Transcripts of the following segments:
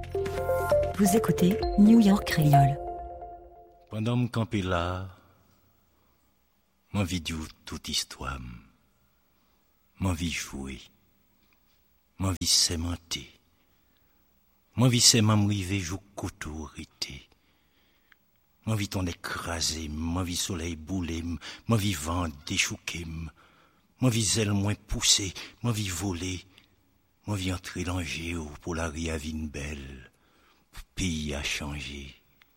Vous écoutez New York Créole. Pendant me camper là, m'envie dire toute histoire, m'envie jouer, m'envie sémenter, m'envie m'amriver jou couturité, m'envie ton écraser, m'envie soleil bouler, m'envie vent déchouquer, m'envie zèle moins pousser, m'envie voler, m'envie entrer dans géo pour la riavine belle, pour pays à changer.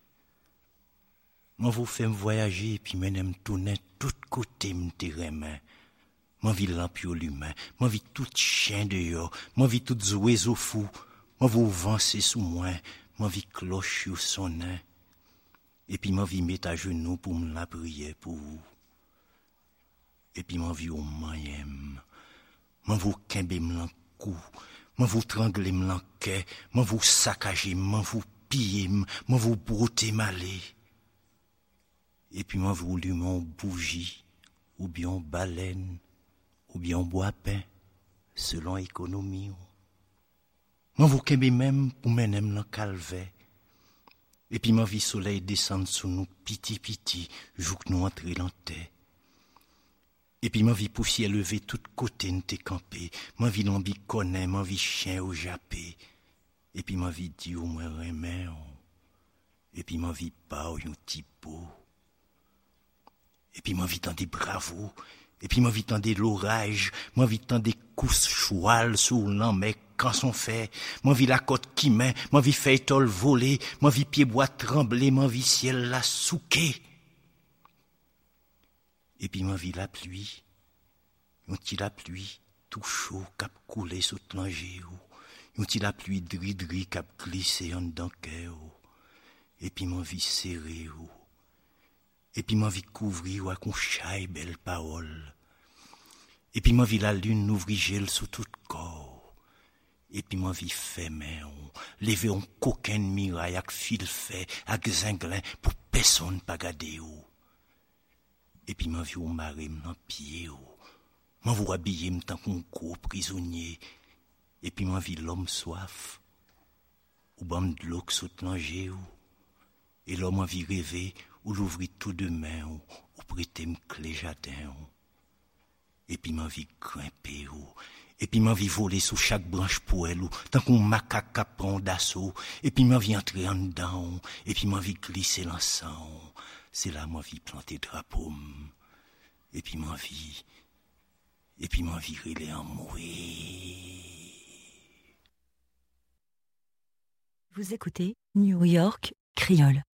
Moi vous fait me voyager puis m'aime tourner tout côté me terrain. Moi vie lampio l'humain, moi vie tout chien dehors, moi vie tout oiseau fou, moi vous vancer sous moi, moi vie cloche au sonnin. Et puis moi vie mettre à genoux pour me la prier pour vous. Et puis moi vie au moyen, moi vous kembe me l'en cou, moi vous trangler me l'en quai, moi vous saccager, moi vous piller, moi vous brouter malé. Et puis moi voulu mon bougie, ou bien baleine, ou bien bois pain, selon économie. Moi vous kembe même pour m'enem dans calvaire. Et puis moi vie soleil descendre sous nous piti, joue que nous entrer dans terre. Et puis moi vie poussière lever tout côté n'te campé, moi vie l'ambi connaît, moi vie chien au jappé. Et puis moi vie dit au moins remè. Et puis moi vie pas au yon typo. Et puis moi vite en des bravos, et puis moi vite en des l'orage, moi vite en des coups choual sous l'an, mais quand son fait, moi vis la côte qui met, moi vis fait tol voler, moi vis pied bois trembler, moi vis ciel la souquer. Et puis moi vis la pluie, la pluie, tout chaud, cap coulé sous l'angé, la pluie dri cap glissé en danker, et puis moi vis serré, et puis ma vie couvrir ou à qu'on chaille belle parole. Et puis ma vie la lune n'ouvrit gel sous tout corps. Et puis ma vie fermée, lever un coquin miraille avec fil fait, avec zinglin pour personne pas garder ou. Et puis ma vie au maré m'en pied ou. Ma vous habiller m'tant qu'on gros prisonnier. Et puis ma vie l'homme soif. Ou bam de l'eau sous l'angé ou. Et l'homme a vie rêver ou l'ouvrit tout de main ou prêter me clé jardin et puis ma vie grimper et puis ma vie voler sous chaque branche poêle ou tant qu'on macaque prend d'assaut et puis ma vie entrer en dedans et puis ma vie glisser l'encens c'est là ma vie planter drapeau et puis ma vie relais en mourir. Vous écoutez New York Créole.